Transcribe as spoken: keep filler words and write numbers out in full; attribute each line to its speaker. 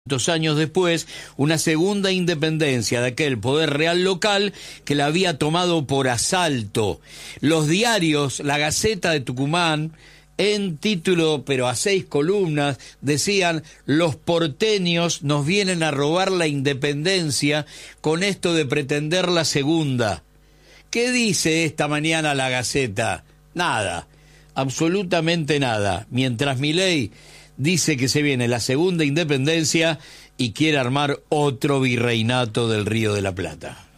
Speaker 1: Dos años después, una segunda independencia de aquel poder real local que la había tomado por asalto. Los diarios, la Gaceta de Tucumán, en título, pero a seis columnas, decían: los porteños nos vienen a robar la independencia con esto de pretender la segunda. ¿Qué dice esta mañana la Gaceta? Nada, absolutamente nada. Mientras Milei dice que se viene la segunda independencia y quiere armar otro virreinato del Río de la Plata.